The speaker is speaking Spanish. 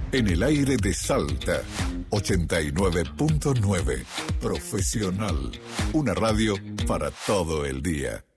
En el aire de Salta, 89.9. Profesional. Una radio para todo el día.